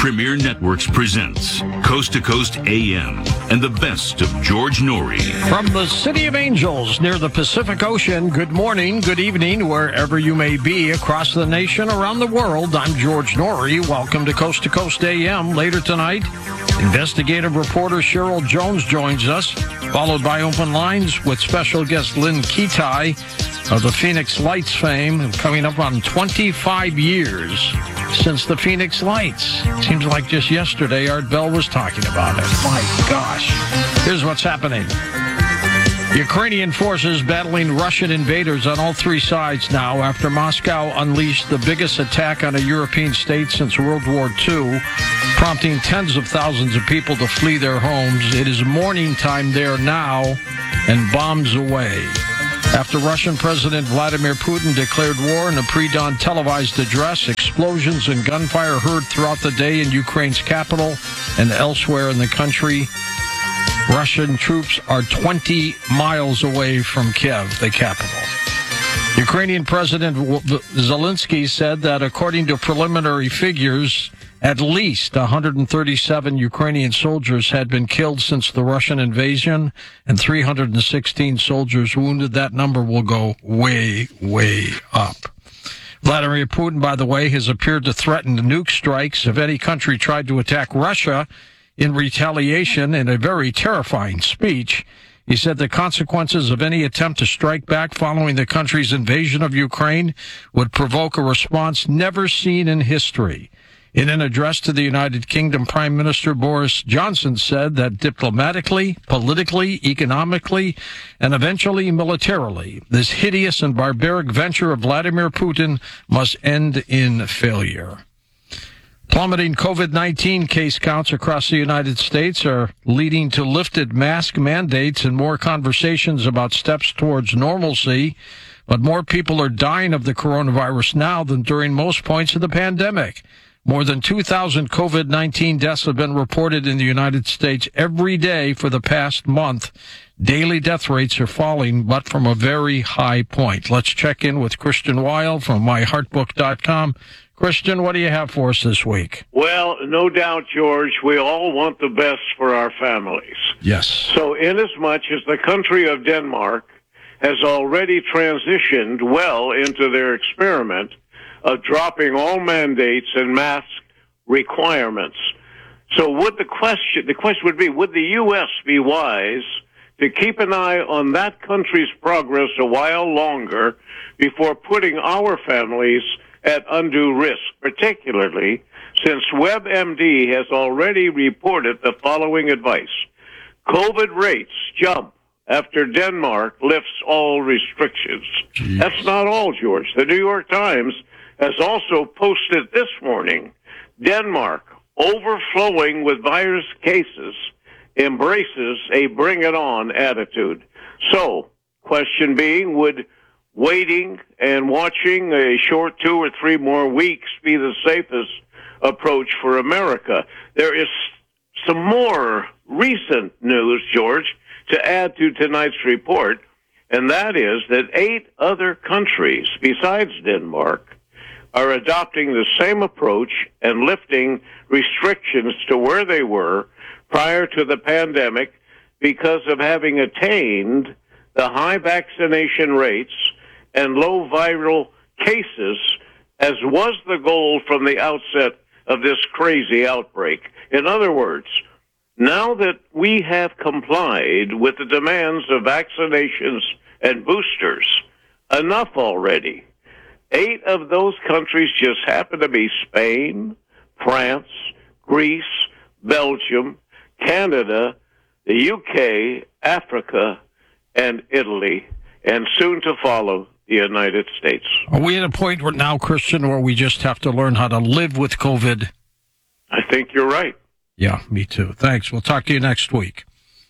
Premier Networks presents Coast to Coast AM and the best of George Noory. From the City of Angels near the Pacific Ocean, good morning, good evening, wherever you may be across the nation, around the world. I'm George Noory. Welcome to Coast AM. Later tonight, investigative reporter Cheryl Jones joins us, followed by Open Lines with special guest Lynn Kitai of the Phoenix Lights fame, coming up on 25 years since the Phoenix Lights. Seems like just yesterday Art Bell was talking about it. My gosh. Here's what's happening. Ukrainian forces battling Russian invaders on all three sides now after Moscow unleashed the biggest attack on a European state since World War II, prompting tens of thousands of people to flee their homes. It is morning time there now, and bombs away. After Russian President Vladimir Putin declared war in a pre-dawn televised address, explosions and gunfire heard throughout the day in Ukraine's capital and elsewhere in the country. Russian troops are 20 miles away from Kiev, the capital. Ukrainian President Zelensky said that according to preliminary figures, at least 137 Ukrainian soldiers had been killed since the Russian invasion and 316 soldiers wounded. That number will go way, way up. Vladimir Putin, by the way, has appeared to threaten nuke strikes if any country tried to attack Russia in retaliation in a very terrifying speech. He said the consequences of any attempt to strike back following the country's invasion of Ukraine would provoke a response never seen in history. In an address to the United Kingdom, Prime Minister Boris Johnson said that diplomatically, politically, economically, and eventually militarily, this hideous and barbaric venture of Vladimir Putin must end in failure. Plummeting COVID-19 case counts across the United States are leading to lifted mask mandates and more conversations about steps towards normalcy. But more people are dying of the coronavirus now than during most points of the pandemic. More than 2,000 COVID-19 deaths have been reported in the United States every day for the past month. Daily death rates are falling, but from a very high point. Let's check in with Christian Weil from myheartbook.com. Christian, what do you have for us this week? Well, no doubt, George, we all want the best for our families. Yes. So inasmuch as the country of Denmark has already transitioned well into their experiment of dropping all mandates and mask requirements. So the question would be, would the U.S. be wise to keep an eye on that country's progress a while longer before putting our families at undue risk, particularly since WebMD has already reported the following advice. COVID rates jump after Denmark lifts all restrictions. Jeez. That's not all, George. The New York Times has also posted this morning, Denmark, overflowing with virus cases, embraces a bring-it-on attitude. So, question being, would waiting and watching a short 2 or 3 more weeks be the safest approach for America? There is some more recent news, George, to add to tonight's report, and that is that 8 other countries besides Denmark are adopting the same approach and lifting restrictions to where they were prior to the pandemic because of having attained the high vaccination rates and low viral cases, as was the goal from the outset of this crazy outbreak. In other words, now that we have complied with the demands of vaccinations and boosters, enough already. 8 of those countries just happen to be Spain, France, Greece, Belgium, Canada, the UK, Africa, and Italy, and soon to follow the United States. Are we at a point now, Christian, where we just have to learn how to live with COVID? I think you're right. Yeah, me too. Thanks. We'll talk to you next week.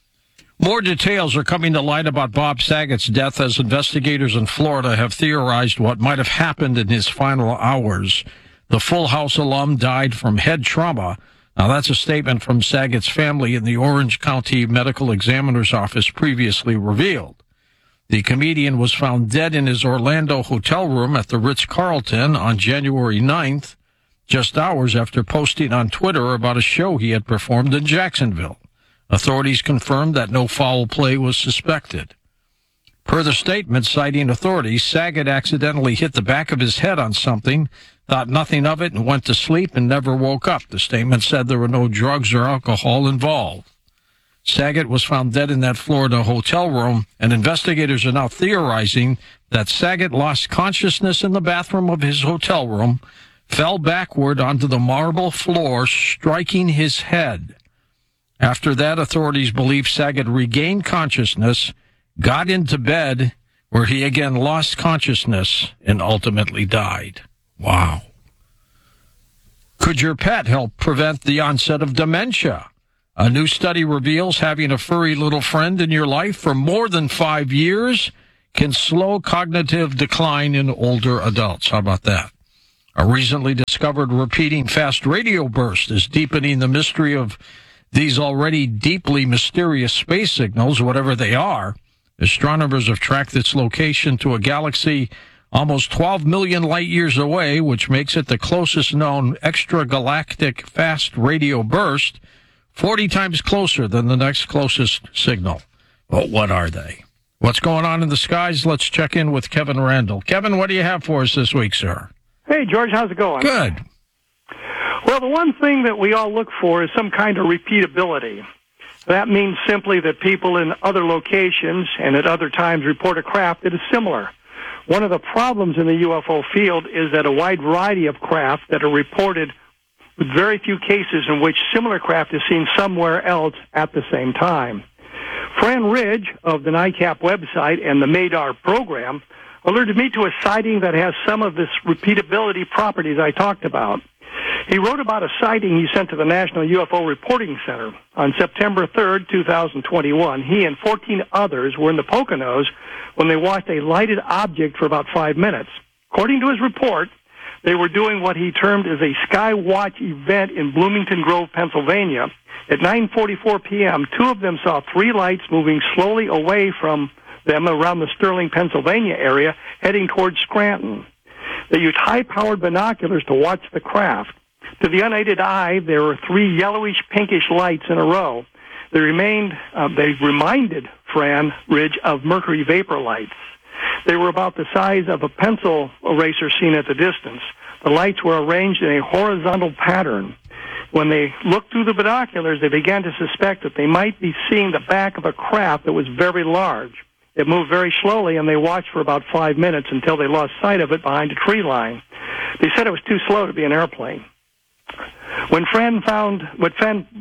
More details are coming to light about Bob Saget's death as investigators in Florida have theorized what might have happened in his final hours. The Full House alum died from head trauma. Now, that's a statement from Saget's family in the Orange County Medical Examiner's Office previously revealed. The comedian was found dead in his Orlando hotel room at the Ritz-Carlton on January 9th. just hours after posting on Twitter about a show he had performed in Jacksonville. Authorities confirmed that no foul play was suspected. Per the statement citing authorities, Saget accidentally hit the back of his head on something, thought nothing of it, and went to sleep and never woke up. The statement said there were no drugs or alcohol involved. Saget was found dead in that Florida hotel room, and investigators are now theorizing that Saget lost consciousness in the bathroom of his hotel room, fell backward onto the marble floor, striking his head. After that, authorities believe Saget regained consciousness, got into bed, where he again lost consciousness and ultimately died. Wow. Could your pet help prevent the onset of dementia? A new study reveals having a furry little friend in your life for more than 5 years can slow cognitive decline in older adults. How about that? A recently discovered repeating fast radio burst is deepening the mystery of these already deeply mysterious space signals, whatever they are. Astronomers have tracked its location to a galaxy almost 12 million light years away, which makes it the closest known extragalactic fast radio burst, 40 times closer than the next closest signal. But what are they? What's going on in the skies? Let's check in with Kevin Randall. Kevin, what do you have for us this week, sir? Hey, George, how's it going? Good. Well, the one thing that we all look for is some kind of repeatability. That means simply that people in other locations and at other times report a craft that is similar. One of the problems in the UFO field is that a wide variety of craft that are reported with very few cases in which similar craft is seen somewhere else at the same time. Fran Ridge of the NICAP website and the MADAR program alerted me to a sighting that has some of this repeatability properties I talked about. He wrote about a sighting he sent to the National UFO Reporting Center on September 3rd, 2021. He and 14 others were in the Poconos when they watched a lighted object for about 5 minutes. According to his report, they were doing what he termed as a Sky Watch event in Bloomington Grove, Pennsylvania. At 9:44 p.m., two of them saw three lights moving slowly away from them around the Sterling, Pennsylvania area, heading towards Scranton. They used high-powered binoculars to watch the craft. To the unaided eye, there were three yellowish-pinkish lights in a row. They reminded Fran Ridge of mercury vapor lights. They were about the size of a pencil eraser seen at the distance. The lights were arranged in a horizontal pattern. When they looked through the binoculars, they began to suspect that they might be seeing the back of a craft that was very large. It moved very slowly, and they watched for about 5 minutes until they lost sight of it behind a tree line. They said it was too slow to be an airplane. When Fran found what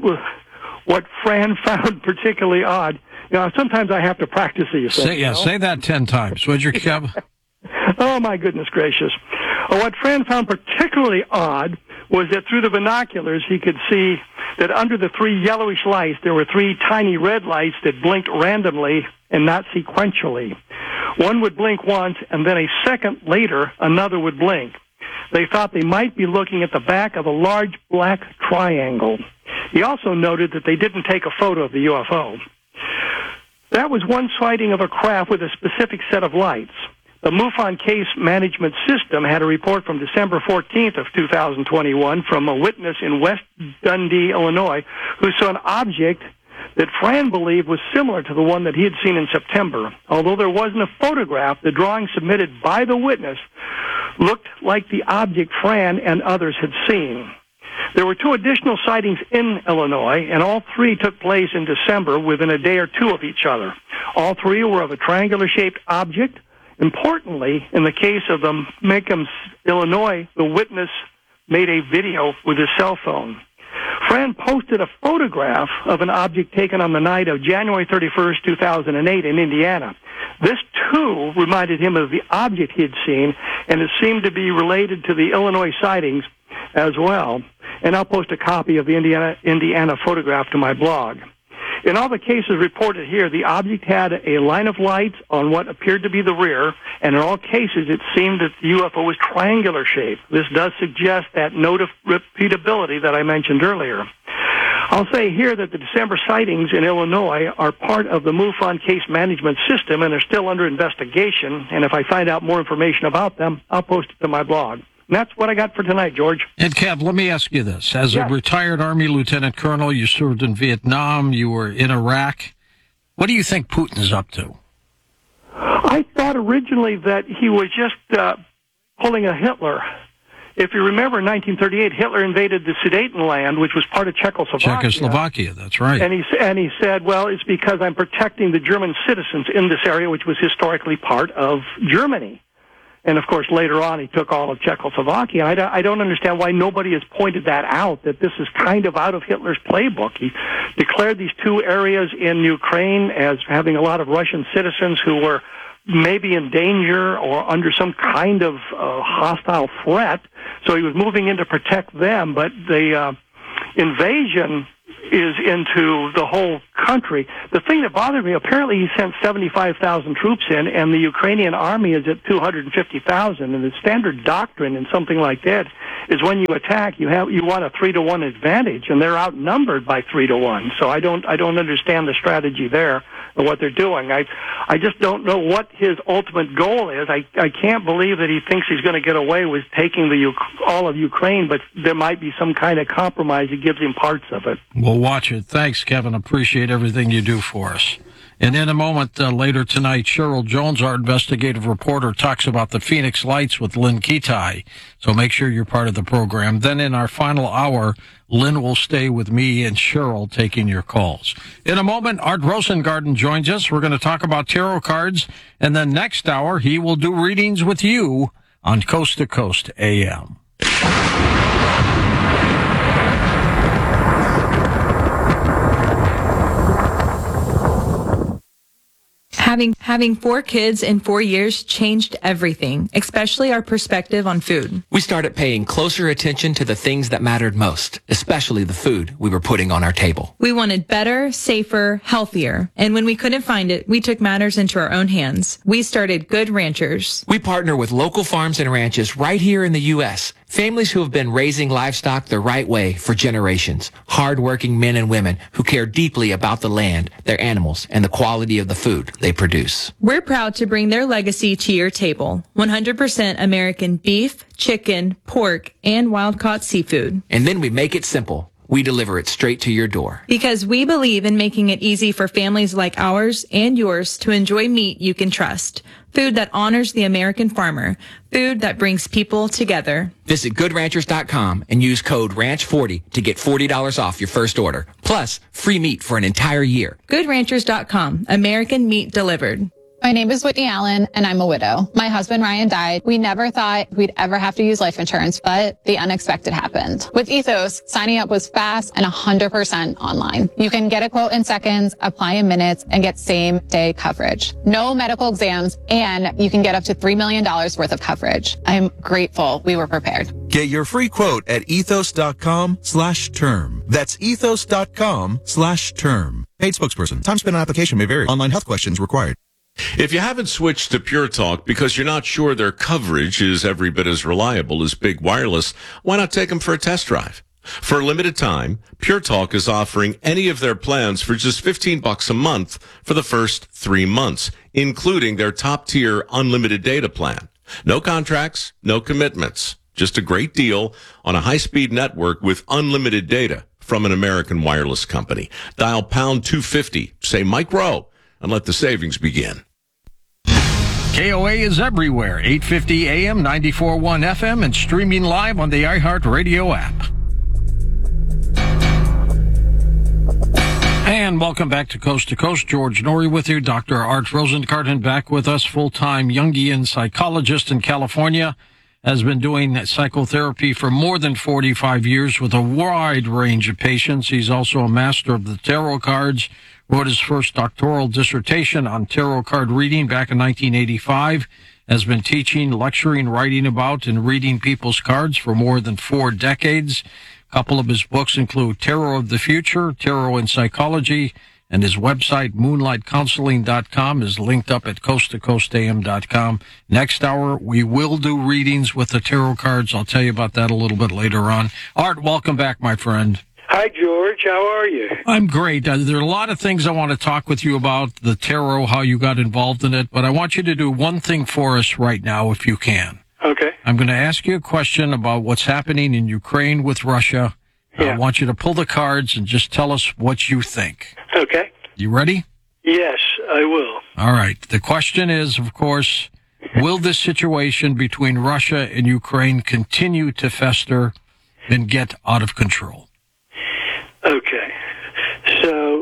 Fran found particularly odd, sometimes I have to practice these things. Say that 10 times, would you, Kev? Oh, my goodness gracious. What Fran found particularly odd was that through the binoculars he could see that under the three yellowish lights there were three tiny red lights that blinked randomly and not sequentially. One would blink once, and then a second later another would blink. They thought they might be looking at the back of a large black triangle. He also noted that they didn't take a photo of the UFO. That was one sighting of a craft with a specific set of lights. The MUFON Case Management System had a report from December 14th of 2021 from a witness in West Dundee, Illinois, who saw an object that Fran believed was similar to the one that he had seen in September. Although there wasn't a photograph, the drawing submitted by the witness looked like the object Fran and others had seen. There were two additional sightings in Illinois, and all three took place in December within a day or two of each other. All three were of a triangular-shaped object. Importantly, in the case of the Macomb, Illinois, the witness made a video with his cell phone. Fran posted a photograph of an object taken on the night of January 31st, 2008 in Indiana. This, too, reminded him of the object he had seen, and it seemed to be related to the Illinois sightings as well. And I'll post a copy of the Indiana photograph to my blog. In all the cases reported here, the object had a line of lights on what appeared to be the rear, and in all cases it seemed that the UFO was triangular shaped. This does suggest that note of repeatability that I mentioned earlier. I'll say here that the December sightings in Illinois are part of the MUFON Case Management System and are still under investigation, and if I find out more information about them, I'll post it to my blog. And that's what I got for tonight, George. And Kev, let me ask you this. As a retired Army lieutenant colonel, you served in Vietnam, you were in Iraq. What do you think Putin's up to? I thought originally that he was just pulling a Hitler. If you remember, in 1938, Hitler invaded the Sudetenland, which was part of Czechoslovakia. That's right. And he said, well, it's because I'm protecting the German citizens in this area, which was historically part of Germany. And, of course, later on, he took all of Czechoslovakia. I don't understand why nobody has pointed that out, that this is kind of out of Hitler's playbook. He declared these two areas in Ukraine as having a lot of Russian citizens who were maybe in danger or under some kind of hostile threat. So he was moving in to protect them, but the invasion is into the whole country. The thing that bothered me, apparently he sent 75,000 troops in, and the Ukrainian army is at 250,000. And the standard doctrine in something like that is when you attack, you want a 3-to-1 advantage, and they're outnumbered by 3-to-1. So I don't understand the strategy there or what they're doing. I just don't know what his ultimate goal is. I can't believe that he thinks he's going to get away with taking all of Ukraine, but there might be some kind of compromise that gives him parts of it. We'll watch it. Thanks, Kevin. Appreciate everything you do for us. And in a moment later tonight, Cheryl Jones, our investigative reporter, talks about the Phoenix Lights with Lynn Kitai. So make sure you're part of the program. Then in our final hour, Lynn will stay with me and Cheryl taking your calls. In a moment, Art Rosengarten joins us. We're going to talk about tarot cards. And then next hour, he will do readings with you on Coast to Coast AM. Having 4 kids in 4 years changed everything, especially our perspective on food. We started paying closer attention to the things that mattered most, especially the food we were putting on our table. We wanted better, safer, healthier. And when we couldn't find it, we took matters into our own hands. We started Good Ranchers. We partner with local farms and ranches right here in the U.S., families who have been raising livestock the right way for generations. Hard-working men and women who care deeply about the land, their animals, and the quality of the food they produce. We're proud to bring their legacy to your table. 100% American beef, chicken, pork, and wild-caught seafood. And then we make it simple. We deliver it straight to your door. Because we believe in making it easy for families like ours and yours to enjoy meat you can trust. Food that honors the American farmer. Food that brings people together. Visit GoodRanchers.com and use code RANCH40 to get $40 off your first order. Plus, free meat for an entire year. GoodRanchers.com. American meat delivered. My name is Whitney Allen, and I'm a widow. My husband, Ryan, died. We never thought we'd ever have to use life insurance, but the unexpected happened. With Ethos, signing up was fast and 100% online. You can get a quote in seconds, apply in minutes, and get same-day coverage. No medical exams, and you can get up to $3 million worth of coverage. I'm grateful we were prepared. Get your free quote at ethos.com/term. That's ethos.com/term. Paid spokesperson. Time spent on application may vary. Online health questions required. If you haven't switched to Pure Talk because you're not sure their coverage is every bit as reliable as Big Wireless, why not take them for a test drive? For a limited time, Pure Talk is offering any of their plans for just $15 a month for the first 3 months, including their top-tier unlimited data plan. No contracts, no commitments, just a great deal on a high-speed network with unlimited data from an American wireless company. Dial pound 250, say Mike Rowe, and let the savings begin. KOA is everywhere, 850 AM, 94.1 FM, and streaming live on the iHeartRadio app. And welcome back to Coast. George Norrie with you. Dr. Art Rosengarten back with us, full-time Jungian psychologist in California. Has been doing psychotherapy for more than 45 years with a wide range of patients. He's also a master of the tarot cards. Wrote his first doctoral dissertation on tarot card reading back in 1985, has been teaching, lecturing, writing about, and reading people's cards for more than 4 decades. A couple of his books include Tarot of the Future, Tarot in Psychology, and his website, moonlightcounseling.com, is linked up at coasttocoastam.com. Next hour, we will do readings with the tarot cards. I'll tell you about that a little bit later on. Art, welcome back, my friend. Hi, George. How are you? I'm great. There are a lot of things I want to talk with you about, the tarot, how you got involved in it, but I want you to do one thing for us right now, if you can. Okay. I'm going to ask you a question about what's happening in Ukraine with Russia. Yeah. I want you to pull the cards and just tell us what you think. Okay. You ready? Yes, I will. All right. The question is, of course, will this situation between Russia and Ukraine continue to fester and get out of control? Okay. So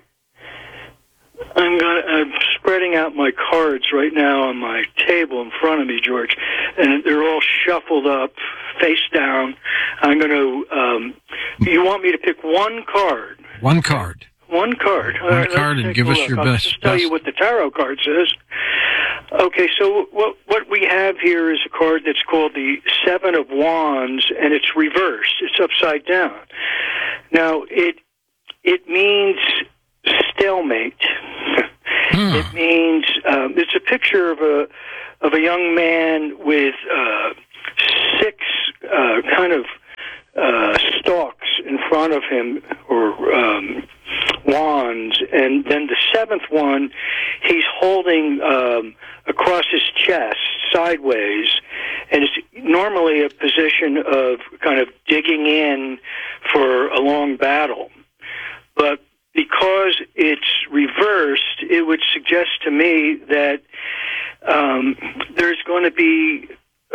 I'm spreading out my cards right now on my table in front of me, George, and they're all shuffled up, face down. I'm going to. You want me to pick one card? One card. One card. One card, and give us your I'll best. just tell you what the tarot card says. Okay, so what we have here is a card that's called the Seven of Wands, and it's reversed. It's upside down. Now, it means stalemate. It means it's a picture of a young man with 6 kind of stalks in front of him, or wands, and then the 7th one he's holding across his chest sideways, and it's normally a position of kind of digging in for a long battle. But because it's reversed, it would suggest to me that there's going to be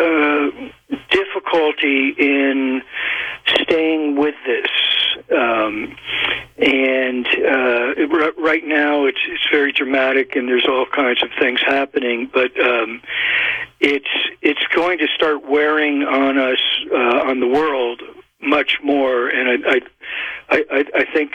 difficulty in staying with this, and right now it's very dramatic, and there's all kinds of things happening. But it's going to start wearing on us, on the world, much more. And I think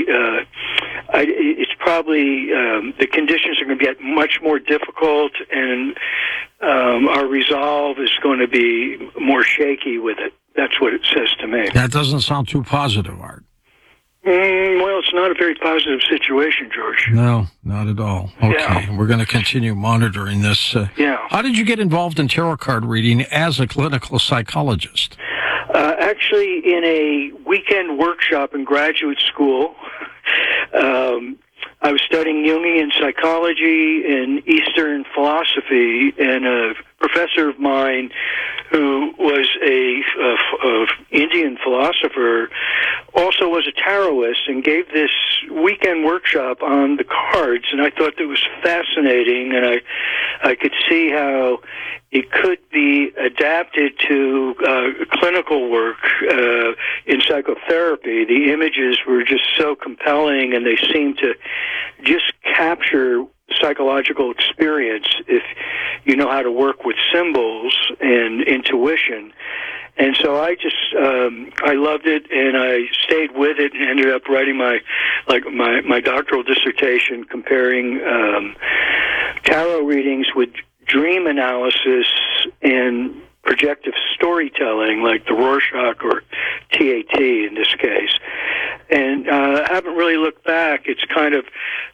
it's probably the conditions are going to get much more difficult, and our resolve is going to be more shaky with it. That's what it says to me. That doesn't sound too positive, Art. Well, it's not a very positive situation, George. No, not at all. Okay, Yeah. We're going to continue monitoring this. Yeah. How did you get involved in tarot card reading as a clinical psychologist? Actually, in a weekend workshop in graduate school, I was studying Jungian psychology and Eastern philosophy, and a professor of mine who was a Indian philosopher also was a tarotist and gave this weekend workshop on the cards, and I thought that was fascinating, and I could see how it could be adapted to clinical work in psychotherapy. The images were just so compelling, and they seemed to just capture psychological experience if you know how to work with symbols and intuition. And so I just I loved it, and I stayed with it, and ended up writing my doctoral dissertation comparing tarot readings with dream analysis and projective storytelling, like the Rorschach or TAT in this case. And I haven't really looked back. It's kind of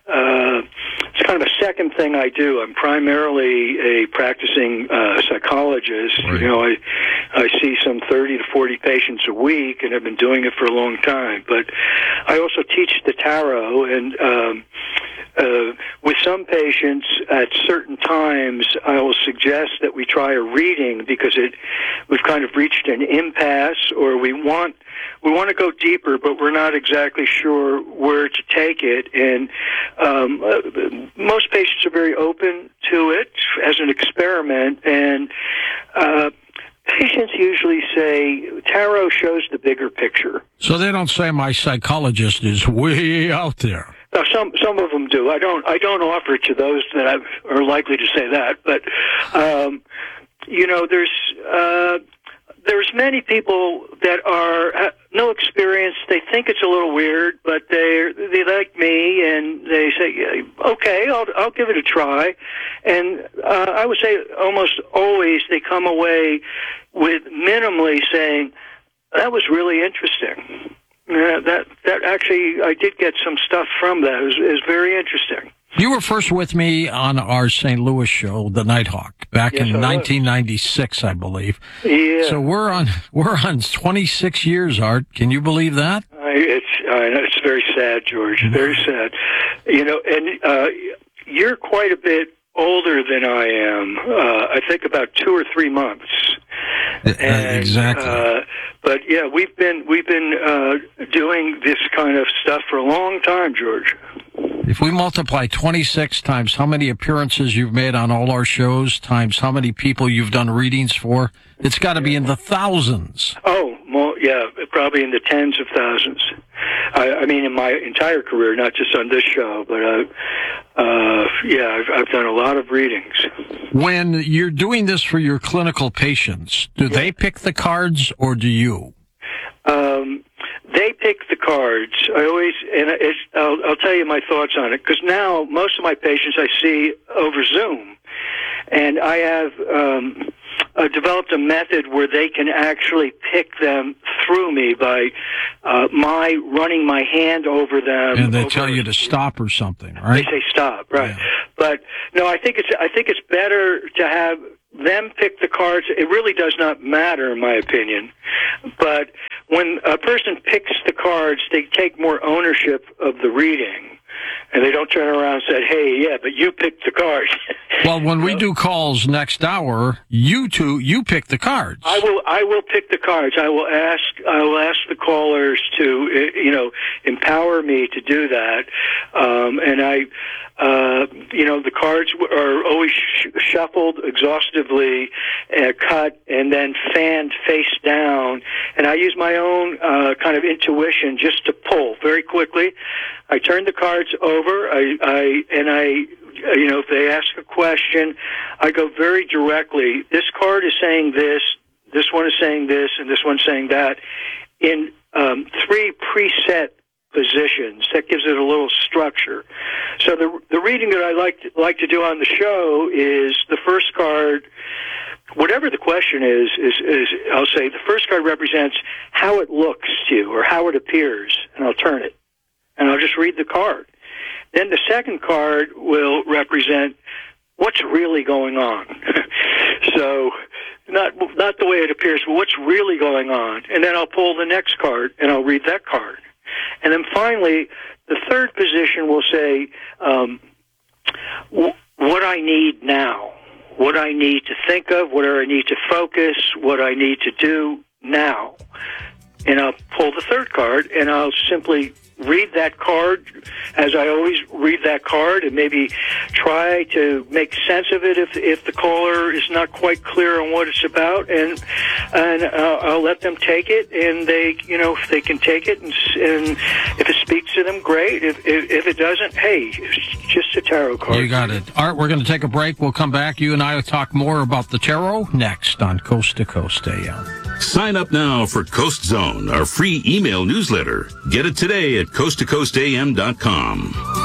a second thing I do. I'm primarily a practicing psychologist. Right. You know, I see some 30 to 40 patients a week, and I've been doing it for a long time. But I also teach the tarot, and with some patients at certain times, I will suggest that we try a reading because we've kind of reached an impasse, or we want to go deeper, but we're not exactly sure where to take it. And most patients are very open to it as an experiment, and patients usually say tarot shows the bigger picture. So they don't say my psychologist is way out there. Now, some of them do. I don't offer it to those that are likely to say that, but you know, there's many people that are no experience. They think it's a little weird, but they like me, and they say, okay, I'll give it a try. And I would say almost always they come away with minimally saying, that was really interesting. That actually, I did get some stuff from that. It was very interesting. You were first with me on our St. Louis show, The Nighthawk, back in 1996, I believe. Yeah. So we're on 26 years, Art. Can you believe that? It's very sad, George. Very sad. You know, and you're quite a bit older than I am. I think about 2 or 3 months. Exactly. But yeah, we've been doing this kind of stuff for a long time, George. If we multiply 26 times how many appearances you've made on all our shows times how many people you've done readings for, it's got to be in the thousands. Oh, well, yeah, probably in the tens of thousands. I mean, in my entire career, not just on this show, but I've done a lot of readings. When you're doing this for your clinical patients, do they pick the cards or do you? They pick the cards. I'll tell you my thoughts on it, because now most of my patients I see over Zoom, and I have developed a method where they can actually pick them through me by my running my hand over them. And they tell you to stop or something, right? They say stop, right? Yeah. But no, I think it's better to have them pick the cards. It really does not matter, in my opinion. But when a person picks the cards, they take more ownership of the reading. And they don't turn around and say, hey, yeah, but you picked the cards. Well, when we do calls next hour, you pick the cards. I will pick the cards. I will ask the callers to, empower me to do that. The cards are always shuffled exhaustively, cut, and then fanned face down. And I use my own kind of intuition just to pull very quickly. I turn the cards over. If they ask a question, I go very directly. This card is saying this. This one is saying this, and this one's saying that, in 3 preset positions. That gives it a little structure. So the reading that I like to do on the show is the first card. Whatever the question is I'll say the first card represents how it looks to you or how it appears, and I'll turn it, and I'll just read the card. Then the second card will represent what's really going on. So not the way it appears, but what's really going on. And then I'll pull the next card, and I'll read that card. And then finally, the third position will say what I need now, what I need to think of, what I need to focus, what I need to do now. And I'll pull the third card, and I'll simply read that card as I always read that card, and maybe try to make sense of it if the caller is not quite clear on what it's about, and I'll let them take it, and they, if they can take it, and if it speaks to them, great. If it doesn't, hey, it's just a tarot card. You got it. Art, we're going to take a break. We'll come back. You and I will talk more about the tarot next on Coast to Coast AM. Sign up now for Coast Zone, our free email newsletter. Get it today at coasttocoastam.com.